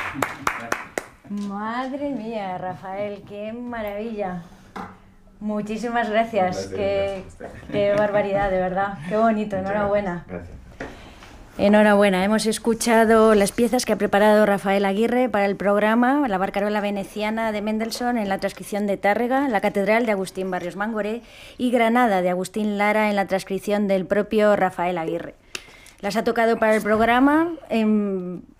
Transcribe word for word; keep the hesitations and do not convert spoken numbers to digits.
Madre mía, Rafael, qué maravilla. Muchísimas gracias. Qué, qué barbaridad, de verdad. Qué bonito, enhorabuena. Gracias. Enhorabuena, hemos escuchado las piezas que ha preparado Rafael Aguirre para el programa La Barcarola Veneciana de Mendelssohn en la transcripción de Tárrega, La Catedral de Agustín Barrios Mangoré y Granada de Agustín Lara en la transcripción del propio Rafael Aguirre. Las ha tocado para el programa en